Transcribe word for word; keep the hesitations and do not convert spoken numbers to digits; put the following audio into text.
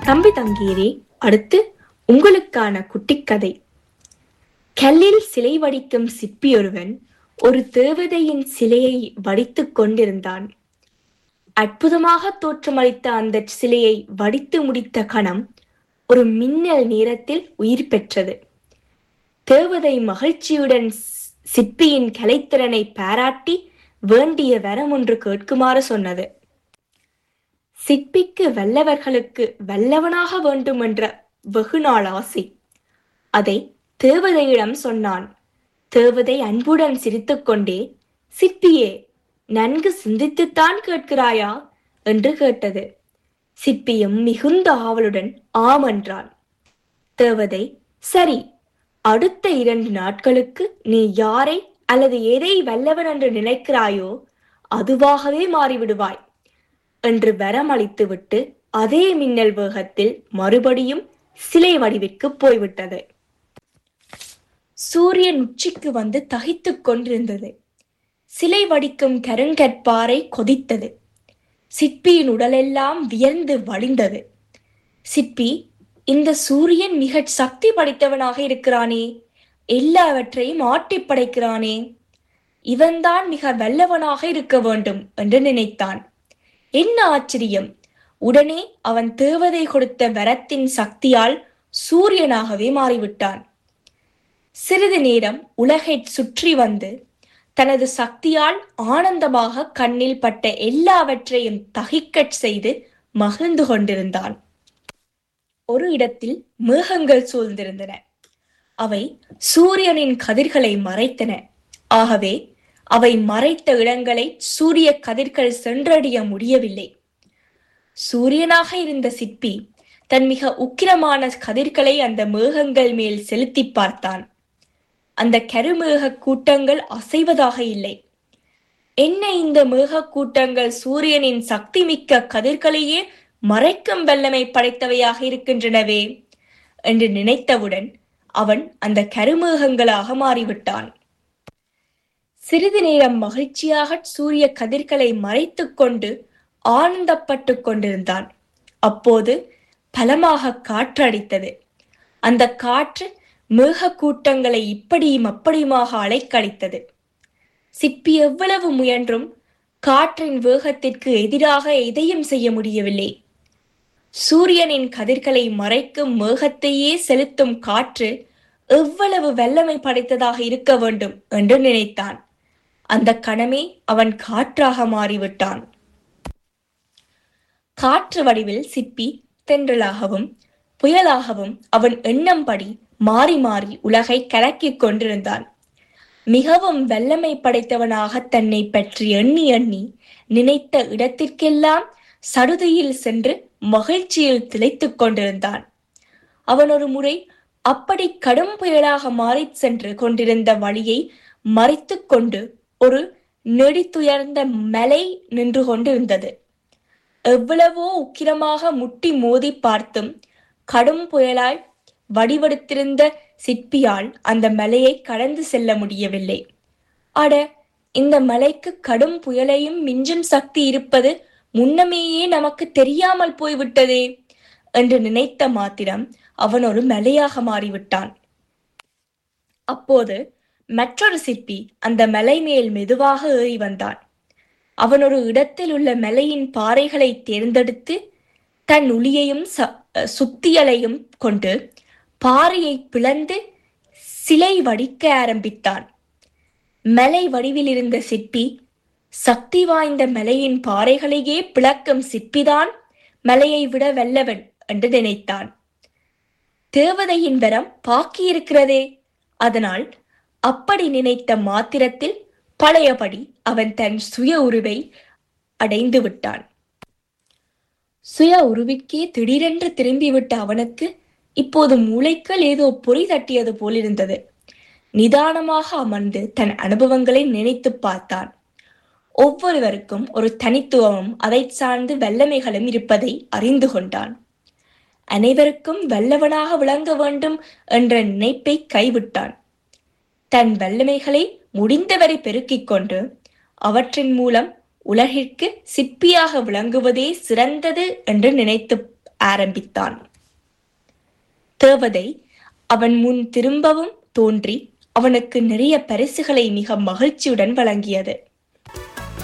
தம்பி தங்கீரே, அடுத்து உங்களுக்கான குட்டிக்கதை. கல்லில் சிலை வடிக்கும் சிற்பியொருவன் ஒரு தேவதையின் சிலையை வடித்துக் கொண்டிருந்தான். அற்புதமாக தோற்றமளித்த அந்த சிலையை வடித்து முடித்த கணம் ஒரு மின்னல் நேரத்தில் உயிர் பெற்றது. தேவதை மகிழ்ச்சியுடன் சிற்பியின் கலைத்திறனை பாராட்டி வேண்டிய வரம் ஒன்று கேட்குமாறு சொன்னது. சிற்பிக்கு வல்லவர்களுக்கு வல்லவனாக வேண்டும் என்ற வெகுநாள் ஆசை. அதை தேவதையிடம் சொன்னான். தேவதை அன்புடன் சிரித்துக்கொண்டே, சிற்பியே, நன்கு சிந்தித்துத்தான் கேட்கிறாயா என்று கேட்டது. சிற்பியும் மிகுந்த ஆவலுடன் ஆம் என்றான். தேவதை, சரி, அடுத்த இரண்டு நாட்களுக்கு நீ யாரை அல்லது எதை வல்லவன் என்று நினைக்கிறாயோ அதுவாகவே மாறிவிடுவாய் என்று வரமளித்துவிட்டு அதே மின்னல் வேகத்தில் மறுபடியும் சிலை வடிவிற்கு போய்விட்டது. சூரியன் உச்சிக்கு வந்து தகித்துக் கொண்டிருந்தது. சிலை வடிக்கும் கருங்கற்பாறை கொதித்தது. சிற்பியின் உடலெல்லாம் வியர்ந்து வழிந்தது. சிற்பி, இந்த சூரியன் மிக சக்தி படைத்தவனாக இருக்கிறானே, எல்லாவற்றையும் ஆட்டி படைக்கிறானே, இவன்தான் மிக வல்லவனாக இருக்க வேண்டும் என்று நினைத்தான். என்ன ஆச்சரியம்! உடனே அவன் தேவதை கொடுத்த வரத்தின் சக்தியால் சூரியனாகவே மாறிவிட்டான். சிறிது நேரம் உலகை சுற்றி வந்து தனது சக்தியால் ஆனந்தமாக கண்ணில் பட்ட எல்லாவற்றையும் தகிக்கச் செய்து மகிழ்ந்து கொண்டிருந்தான். ஒரு இடத்தில் மேகங்கள் சூழ்ந்திருந்தன. அவை சூரியனின் கதிர்களை மறைத்தன. ஆகவே அவை மறைத்த இடங்களை சூரிய கதிர்கள் சென்றடைய முடியவில்லை. சூரியனாக இருந்த சிற்பி தன் மிக உக்கிரமான கதிர்களை அந்த மேகங்கள் மேல் செலுத்தி பார்த்தான். அந்த கருமேக கூட்டங்கள் அசைவதாக இல்லை. என்ன, இந்த மேக கூட்டங்கள் சூரியனின் சக்தி மிக்க கதிர்களையே மறைக்கும் வல்லமை படைத்தவையாக இருக்கின்றனவே என்று நினைத்தவுடன் அவன் அந்த கருமேகங்களாக மாறிவிட்டான். சிறிது நேரம் மகிழ்ச்சியாக சூரிய கதிர்களை மறைத்துக் கொண்டு ஆனந்தப்பட்டு கொண்டிருந்தான். அப்போது பலமாக காற்றடித்தது. அந்த காற்று மேக கூட்டங்களை இப்படியும் அப்படியுமாக அலைக்கழித்தது. சிற்பி எவ்வளவு முயன்றும் காற்றின் வேகத்திற்கு எதிராக எதையும் செய்ய முடியவில்லை. சூரியனின் கதிர்களை மறைக்கும் மேகத்தையே செலுத்தும் காற்று எவ்வளவு வல்லமை படைத்ததாக இருக்க வேண்டும் என்று நினைத்தான். அந்த கணமே அவன் காற்றாக மாறிவிட்டான். காற்று வடிவில் சிற்பி தென்றலாகவும் புயலாகவும் அவன் எண்ணம்படி மாறி மாறி உலகை கலக்கிக் கொண்டிருந்தான். மிகவும் வல்லமை படைத்தவனாக தன்னை பற்றி எண்ணி எண்ணி நினைத்த இடத்திற்கெல்லாம் சடுதியில் சென்று மகிழ்ச்சியில் திளைத்துக் கொண்டிருந்தான். அவன் ஒரு முறை அப்படி கடும் புயலாக மாறி சென்று கொண்டிருந்த வழியை மறைத்து கொண்டு ஒரு நெடித்துயர்ந்த மலை நின்று கொண்டிருந்தது. எவ்வளவோ உக்கிரமாக முட்டி மோதி பார்த்தும் கடும் புயலாய் வடிவெடுத்திருந்த சிற்பியால் அந்த மலையை கடந்து செல்ல முடியவில்லை. அட, இந்த மலைக்கு கடும் புயலையும் மிஞ்சும் சக்தி இருப்பது முன்னமேயே நமக்கு தெரியாமல் போய்விட்டதே என்று நினைத்த மாத்திரம் அவன் ஒரு மலையாக மாறிவிட்டான். அப்போது மற்றொரு சிற்பி அந்த மலை மேல் மெதுவாக ஏறி வந்தான். அவன் ஒரு இடத்தில் உள்ள மலையின் பாறைகளை தேர்ந்தெடுத்து தன் உளியையும் சுத்தியலையும் கொண்டு பாறையை பிளந்து சிலை வடிக்க ஆரம்பித்தான். மலை வடிவில் இருந்த சிற்பி சக்தி வாய்ந்த மலையின் பாறைகளையே பிளக்கும் சிற்பிதான் மலையை விட வல்லவன் என்று நினைத்தான். தேவதையின் வரம் பாக்கியிருக்கிறதே. அதனால் அப்படி நினைத்த மாத்திரத்தில் பழையபடி அவன் தன் சுய உருவை அடைந்து விட்டான். சுய உருவிற்கே திடீரென்று திரும்பிவிட்ட அவனுக்கு இப்போது மூளைக்குள் ஏதோ பொறி தட்டியது போலிருந்தது. நிதானமாக அமர்ந்து தன் அனுபவங்களை நினைத்து பார்த்தான். ஒவ்வொருவருக்கும் ஒரு தனித்துவமும் அதை சார்ந்து வல்லமைகளும் இருப்பதை அறிந்து கொண்டான். அனைவருக்கும் வல்லவனாக விளங்க வேண்டும் என்ற நினைப்பை கைவிட்டான். தன் வல்லமைகளை முடிந்தவரை பெருக்கிக் கொண்டு அவற்றின் மூலம் உலகிற்கு சிற்பியாக விளங்குவதே சிறந்தது என்று நினைத்து ஆரம்பித்தான். தேவதை அவன் முன் திரும்பவும் தோன்றி அவனுக்கு நிறைய பரிசுகளை மிக மகிழ்ச்சியுடன் வழங்கியது.